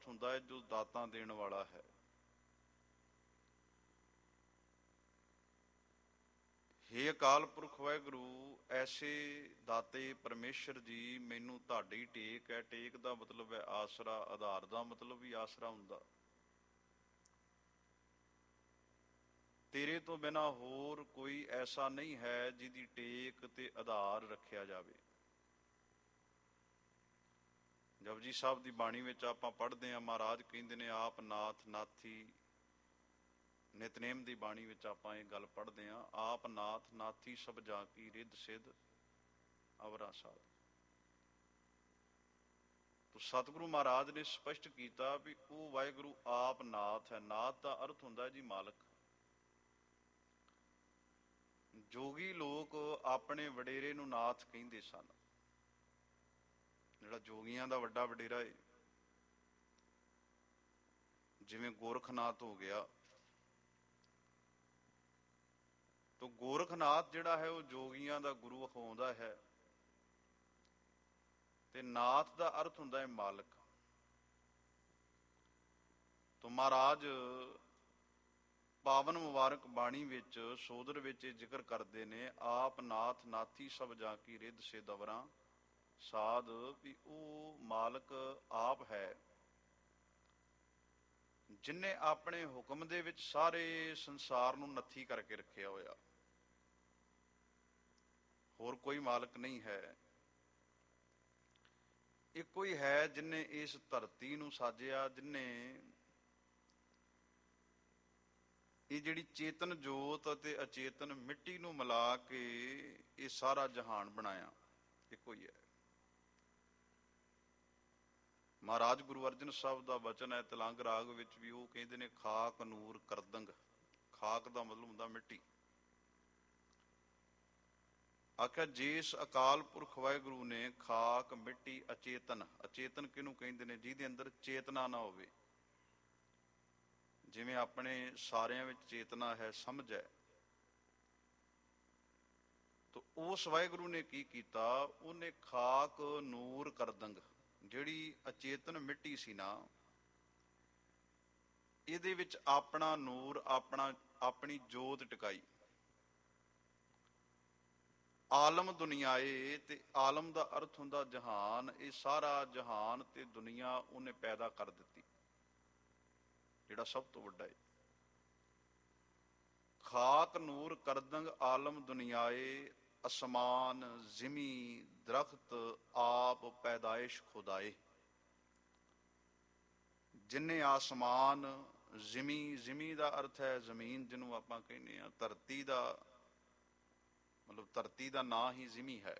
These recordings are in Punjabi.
ਅਰਥ ਹੁੰਦਾ ਹੈ ਜੋ ਦਾਤਾਂ ਦੇਣ ਵਾਲਾ ਹੈ। ਹੇ ਅਕਾਲ ਪੁਰਖ ਵਾਹਿਗੁਰੂ, ਐਸੇ ਦਾਤੇ ਪਰਮੇਸ਼ਰ ਜੀ, ਮੈਨੂੰ ਤੁਹਾਡੀ ਟੇਕ ਹੈ। ਟੇਕ ਦਾ ਮਤਲਬ ਹੈ ਆਸਰਾ, ਆਧਾਰ ਦਾ ਮਤਲਬ ਵੀ ਆਸਰਾ ਹੁੰਦਾ। ਤੇਰੇ ਤੋਂ ਬਿਨਾਂ ਹੋਰ ਕੋਈ ਐਸਾ ਨਹੀਂ ਹੈ ਜਿਹਦੀ ਟੇਕ ਤੇ ਆਧਾਰ ਰੱਖਿਆ ਜਾਵੇ। ਜਪਜੀ ਸਾਹਿਬ ਦੀ ਬਾਣੀ ਵਿੱਚ ਆਪਾਂ ਪੜ੍ਹਦੇ ਹਾਂ, ਮਹਾਰਾਜ ਕਹਿੰਦੇ ਨੇ ਆਪ ਨਾਥ ਨਾਥੀ। ਨਿਤਨੇਮ ਦੀ ਬਾਣੀ ਵਿੱਚ ਆਪਾਂ ਇਹ ਗੱਲ ਪੜ੍ਹਦੇ ਹਾਂ, ਆਪ ਨਾਥ ਨਾਥੀ ਸਭ ਜਾ ਕੀ ਰਿੱਧ ਸਿੱਧ ਅਵਰਾ ਸਾਧ। ਤੋ ਸਤਿਗੁਰੂ ਮਹਾਰਾਜ ਨੇ ਸਪਸ਼ਟ ਕੀਤਾ ਵੀ ਉਹ ਵਾਹਿਗੁਰੂ ਆਪ ਨਾਥ ਹੈ। ਨਾਥ ਦਾ ਅਰਥ ਹੁੰਦਾ ਜੀ ਮਾਲਕ। ਜੋਗੀ ਲੋਕ ਆਪਣੇ ਵਡੇਰੇ ਨੂੰ ਨਾਥ ਕਹਿੰਦੇ ਸਨ। ਜਿਹੜਾ ਜੋਗੀਆਂ ਦਾ ਵੱਡਾ ਵਡੇਰਾ ਹੈ, ਜਿਵੇਂ ਗੋਰਖਨਾਥ ਹੋ ਗਿਆ, ਤੋ ਗੋਰਖਨਾਥ ਜਿਹੜਾ ਹੈ ਉਹ ਜੋਗੀਆਂ ਦਾ ਗੁਰੂ ਅਖਵਾਉਂਦਾ ਹੈ। ਤੇ ਨਾਥ ਦਾ ਅਰਥ ਹੁੰਦਾ ਹੈ ਮਾਲਕ। ਤੋ ਮਹਾਰਾਜ ਪਾਵਨ ਮੁਬਾਰਕ ਬਾਣੀ ਵਿੱਚ ਸੋਦਰ ਵਿੱਚ ਇਹ ਜ਼ਿਕਰ ਕਰਦੇ ਨੇ, ਆਪ ਨਾਥ ਨਾਥੀ ਸਭ ਜਾ ਕੀ ਰਿੱਧ ਸਿੱਧ ਅਵਰਾਂ ਸਾਧ, ਵੀ ਉਹ ਮਾਲਕ ਆਪ ਹੈ ਜਿਨ੍ਹੇ ਆਪਣੇ ਹੁਕਮ ਦੇ ਵਿੱਚ ਸਾਰੇ ਸੰਸਾਰ ਨੂੰ ਨੱਥੀ ਕਰਕੇ ਰੱਖਿਆ ਹੋਇਆ। ਹੋਰ ਕੋਈ ਮਾਲਕ ਨਹੀਂ ਹੈ। ਇੱਕੋ ਹੀ ਹੈ ਜਿਨ੍ਹੇ ਇਸ ਧਰਤੀ ਨੂੰ ਸਾਜਿਆ, ਜਿਨ੍ਹੇ ਇਹ ਜਿਹੜੀ ਚੇਤਨ ਜੋਤ ਅਤੇ ਅਚੇਤਨ ਮਿੱਟੀ ਨੂੰ ਮਿਲਾ ਕੇ ਇਹ ਸਾਰਾ ਜਹਾਨ ਬਣਾਇਆ। ਇੱਕੋ ਹੀ ਹੈ। ਮਹਾਰਾਜ ਗੁਰੂ ਅਰਜਨ ਸਾਹਿਬ ਦਾ ਬਚਨ ਹੈ ਤਿਲੰਗ ਰਾਗ ਵਿੱਚ ਵੀ, ਉਹ ਕਹਿੰਦੇ ਨੇ ਖਾਕ ਨੂਰ ਕਰਦੰਗ। ਖਾਕ ਦਾ ਮਤਲਬ ਹੁੰਦਾ ਮਿੱਟੀ। ਆਖਿਆ ਜਿਸ ਅਕਾਲ ਪੁਰਖ ਵਾਹਿਗੁਰੂ ਨੇ ਖਾਕ ਮਿੱਟੀ ਅਚੇਤਨ, ਅਚੇਤਨ ਕਿਹਨੂੰ ਕਹਿੰਦੇ ਨੇ? ਜਿਹਦੇ ਅੰਦਰ ਚੇਤਨਾ ਨਾ ਹੋਵੇ। ਜਿਵੇਂ ਆਪਣੇ ਸਾਰਿਆਂ ਵਿੱਚ ਚੇਤਨਾ ਹੈ, ਸਮਝ ਹੈ, ਤਾਂ ਉਸ ਵਾਹਿਗੁਰੂ ਨੇ ਕੀ ਕੀਤਾ? ਉਹਨੇ ਖਾਕ ਨੂਰ ਕਰਦੰਗ, ਜਿਹੜੀ ਅਚੇਤਨ ਮਿੱਟੀ ਸੀ ਨਾ, ਇਹਦੇ ਵਿੱਚ ਆਪਣਾ ਨੂਰ, ਆਪਣੀ ਜੋਤ ਟਿਕਾਈ। ਆਲਮ ਦੁਨੀਆਏ, ਤੇ ਆਲਮ ਦਾ ਅਰਥ ਹੁੰਦਾ ਜਹਾਨ। ਇਹ ਸਾਰਾ ਜਹਾਨ ਤੇ ਦੁਨੀਆ ਉਹਨੇ ਪੈਦਾ ਕਰ ਦਿੱਤੀ, ਜਿਹੜਾ ਸਭ ਤੋਂ ਵੱਡਾ ਹੈ। ਖਾਕ ਨੂਰ ਕਰਦੰਗ ਆਲਮ ਦੁਨੀਆਏ, ਅਸਮਾਨ ਜ਼ਿਮੀ ਦਰਖਤ ਆਪ ਪੈਦਾਇਸ਼ ਖੁਦਾਏ। ਜਿੰਨੇ ਆਸਮਾਨ, ਜ਼ਿਮੀ, ਜ਼ਿਮੀ ਦਾ ਅਰਥ ਹੈ ਜ਼ਮੀਨ, ਜਿਹਨੂੰ ਆਪਾਂ ਕਹਿੰਦੇ ਹਾਂ ਧਰਤੀ ਦਾ, ਮਤਲਬ ਧਰਤੀ ਦਾ ਨਾਂ ਹੀ ਜ਼ਿਮੀ ਹੈ।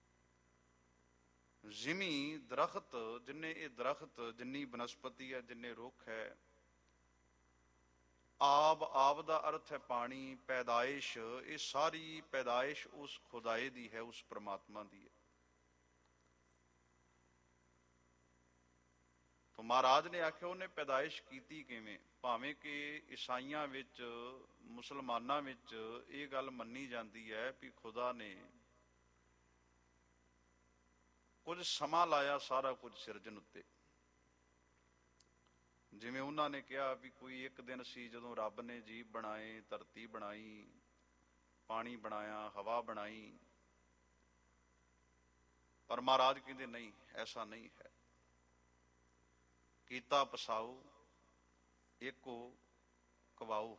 ਜ਼ਿਮੀ ਦਰਖਤ, ਜਿੰਨੇ ਇਹ ਦਰਖਤ, ਜਿੰਨੀ ਬਨਸਪਤੀ ਹੈ, ਜਿੰਨੇ ਰੁੱਖ ਹੈ। ਆਬ, ਆਬ ਦਾ ਅਰਥ ਹੈ ਪਾਣੀ। ਪੈਦਾਇਸ਼, ਇਹ ਸਾਰੀ ਪੈਦਾਇਸ਼ ਉਸ ਖੁਦਾਏ ਦੀ ਹੈ, ਉਸ ਪ੍ਰਮਾਤਮਾ ਦੀ ਹੈ। ਤਾਂ ਮਹਾਰਾਜ ਨੇ ਆਖਿਆ ਉਹਨੇ ਪੈਦਾਇਸ਼ ਕੀਤੀ ਕਿਵੇਂ? ਭਾਵੇਂ ਕਿ ਈਸਾਈਆਂ ਵਿੱਚ, ਮੁਸਲਮਾਨਾਂ ਵਿੱਚ ਇਹ ਗੱਲ ਮੰਨੀ ਜਾਂਦੀ ਹੈ ਵੀ ਖੁਦਾ ਨੇ ਕੁਝ ਸਮਾਂ ਲਾਇਆ ਸਾਰਾ ਕੁਝ ਸਿਰਜਣ ਉੱਤੇ। ਜਿਵੇਂ ਉਹਨਾਂ ਨੇ ਕਿਹਾ ਵੀ ਕੋਈ ਇੱਕ ਦਿਨ ਸੀ ਜਦੋਂ ਰੱਬ ਨੇ ਜੀਵ ਬਣਾਏ, ਧਰਤੀ ਬਣਾਈ, ਪਾਣੀ ਬਣਾਇਆ, ਹਵਾ ਬਣਾਈ। ਪਰ ਮਹਾਰਾਜ ਕਹਿੰਦੇ ਨਹੀਂ, ਐਸਾ ਨਹੀਂ ਹੈ। ਕੀਤਾ ਪਸਾਓ ਏਕੋ ਕਵਾਓ।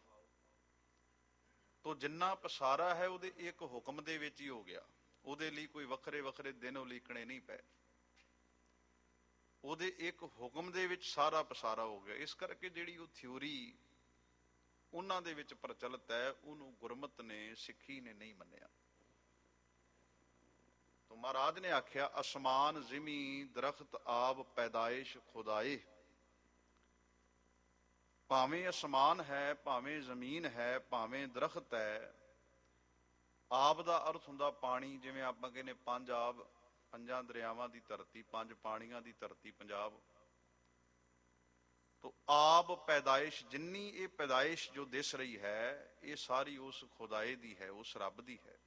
ਤੋ ਜਿੰਨਾ ਪਸਾਰਾ ਹੈ ਉਹਦੇ ਇੱਕ ਹੁਕਮ ਦੇ ਵਿੱਚ ਹੀ ਹੋ ਗਿਆ। ਉਹਦੇ ਲਈ ਕੋਈ ਵੱਖਰੇ ਵੱਖਰੇ ਦਿਨ ਉਲੀਕਣੇ ਨਹੀਂ ਪਏ। ਉਹਦੇ ਇੱਕ ਹੁਕਮ ਦੇ ਵਿੱਚ ਸਾਰਾ ਪਸਾਰਾ ਹੋ ਗਿਆ। ਇਸ ਕਰਕੇ ਜਿਹੜੀ ਉਹ ਥਿਊਰੀ ਉਹਨਾਂ ਦੇ ਵਿੱਚ ਪ੍ਰਚਲਿਤ ਹੈ, ਉਹਨੂੰ ਗੁਰਮਤ ਨੇ, ਸਿੱਖੀ ਨੇ ਨਹੀਂ ਮੰਨਿਆ। ਤੋ ਮਹਾਰਾਜ ਨੇ ਆਖਿਆ ਅਸਮਾਨ ਜ਼ਿਮੀ ਦਰਖਤ ਆਬ ਪੈਦਾਇਸ਼ ਖੁਦਾਏ। ਭਾਵੇਂ ਅਸਮਾਨ ਹੈ, ਭਾਵੇਂ ਜ਼ਮੀਨ ਹੈ, ਭਾਵੇਂ ਦਰਖਤ ਹੈ। ਆਬ ਦਾ ਅਰਥ ਹੁੰਦਾ ਪਾਣੀ। ਜਿਵੇਂ ਆਪਾਂ ਕਹਿੰਦੇ ਪੰਜ ਆਬ, ਪੰਜਾਂ ਦਰਿਆਵਾਂ ਦੀ ਧਰਤੀ, ਪੰਜ ਪਾਣੀਆਂ ਦੀ ਧਰਤੀ ਪੰਜਾਬ। ਤੋ ਆਬ ਪੈਦਾਇਸ਼, ਜਿੰਨੀ ਇਹ ਪੈਦਾਇਸ਼ ਜੋ ਦਿਸ ਰਹੀ ਹੈ, ਇਹ ਸਾਰੀ ਉਸ ਖੁਦਾਏ ਦੀ ਹੈ, ਉਸ ਰੱਬ ਦੀ ਹੈ।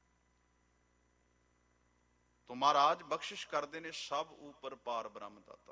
ਤੋ ਮਹਾਰਾਜ ਬਖਸ਼ਿਸ਼ ਕਰਦੇ ਨੇ, ਸਭ ਉਪਰ ਪਾਰ ਬ੍ਰਹਮ ਦਾਤਾ।